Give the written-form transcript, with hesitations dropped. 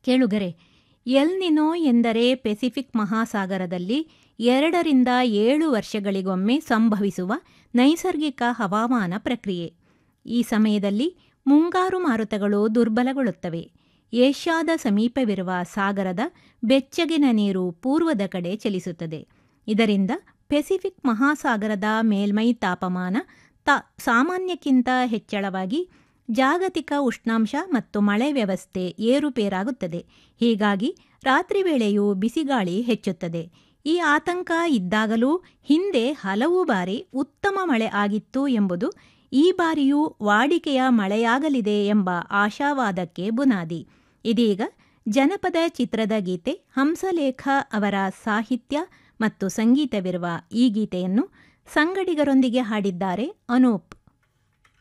ಕೇಳುಗರೆ, ಎಲ್ ನಿನೋ ಎಂದರೆ ಪೆಸಿಫಿಕ್ ಮಹಾಸಾಗರದಲ್ಲಿ 2 ರಿಂದ 7 ವರ್ಷಗಳಿಗೊಮ್ಮೆ ಸಂಭವಿಸುವ ನೈಸರ್ಗಿಕ ಹವಾಮಾನ ಪ್ರಕ್ರಿಯೆ. ಈ ಸಮಯದಲ್ಲಿ ಮುಂಗಾರು ಮಾರುತಗಳು ದುರ್ಬಲಗೊಳ್ಳುತ್ತವೆ. ಏಷ್ಯಾದ ಸಮೀಪವಿರುವ ಸಾಗರದ ಬೆಚ್ಚಗಿನ ನೀರು ಪೂರ್ವದ ಕಡೆ ಚಲಿಸುತ್ತದೆ. ಇದರಿಂದ ಪೆಸಿಫಿಕ್ ಮಹಾಸಾಗರದ ಮೇಲ್ಮೈ ತಾಪಮಾನ ಸಾಮಾನ್ಯಕ್ಕಿಂತ ಹೆಚ್ಚಳವಾಗಿ ಜಾಗತಿಕ ಉಷ್ಣಾಂಶ ಮತ್ತು ಮಳೆ ವ್ಯವಸ್ಥೆ ಏರುಪೇರಾಗುತ್ತದೆ. ಹೀಗಾಗಿ ರಾತ್ರಿ ವೇಳೆಯೂ ಬಿಸಿಗಾಳಿ ಹೆಚ್ಚುತ್ತದೆ. ಈ ಆತಂಕ ಇದ್ದಾಗಲೂ ಹಿಂದೆ ಹಲವು ಬಾರಿ ಉತ್ತಮ ಮಳೆ ಆಗಿತ್ತು ಎಂಬುದು ಈ ಬಾರಿಯೂ ವಾಡಿಕೆಯ ಮಳೆಯಾಗಲಿದೆ ಎಂಬ ಆಶಾವಾದಕ್ಕೆ ಬುನಾದಿ. ಇದೀಗ ಜನಪದ ಚಿತ್ರದ ಗೀತೆ ಹಂಸಲೇಖ ಅವರ ಸಾಹಿತ್ಯ ಮತ್ತು ಸಂಗೀತವಿರುವ ಈ ಗೀತೆಯನ್ನು ಸಂಗಡಿಗರೊಂದಿಗೆ ಹಾಡಿದ್ದಾರೆ ಅನೂಪ್.